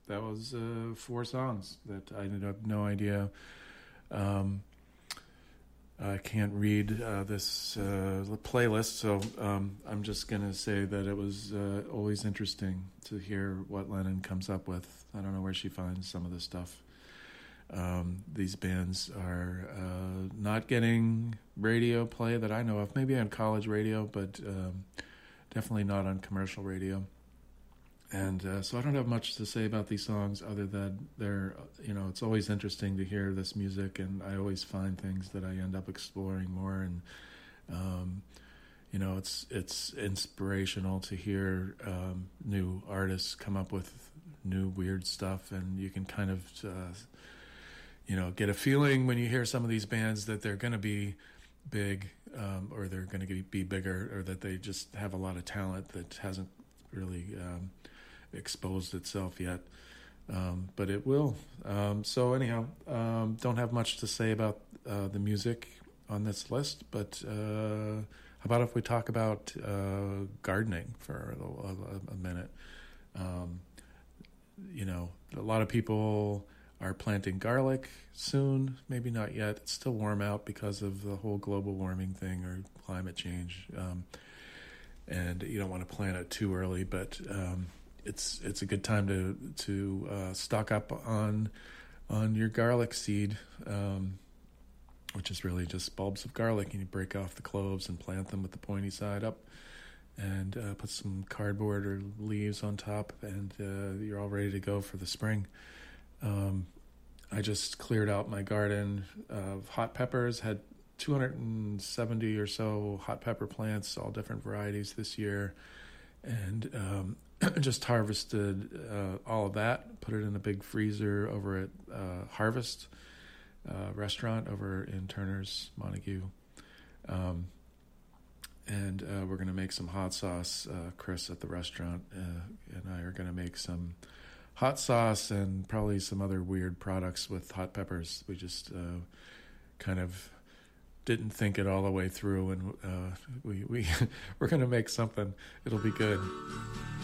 that was 4 songs that I had no idea. I can't read this playlist, so I'm just going to say that it was always interesting to hear what Lennon comes up with. I don't know where she finds some of this stuff. These bands are not getting radio play that I know of. Maybe on college radio, but definitely not on commercial radio. And so I don't have much to say about these songs other than it's always interesting to hear this music, and I always find things that I end up exploring more. And, it's inspirational to hear new artists come up with new weird stuff, and you can kind of, get a feeling when you hear some of these bands that they're going to be big, or they're going to be bigger, or that they just have a lot of talent that hasn't really exposed itself yet, but it will. So anyhow, don't have much to say about the music on this list, but how about if we talk about gardening for a minute? A lot of people are planting garlic soon, maybe not yet. It's still warm out because of the whole global warming thing or climate change, and you don't want to plant it too early, but it's a good time to stock up on your garlic seed, which is really just bulbs of garlic, and you break off the cloves and plant them with the pointy side up, and put some cardboard or leaves on top, and you're all ready to go for the spring. I just cleared out my garden of hot peppers, had 270 or so hot pepper plants, all different varieties this year, and just harvested all of that, put it in a big freezer over at Harvest restaurant over in Turner's, Montague. And we're going to make some hot sauce. Chris at the restaurant and I are going to make some hot sauce and probably some other weird products with hot peppers. We just kind of didn't think it all the way through, and we're going to make something. It'll be good.